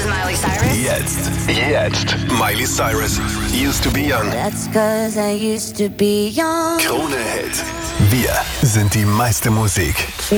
is Miley Cyrus. Jetzt. Miley Cyrus. Used to be young. That's 'cause I used to be young. Krone Hit. Wir sind die meiste Musik.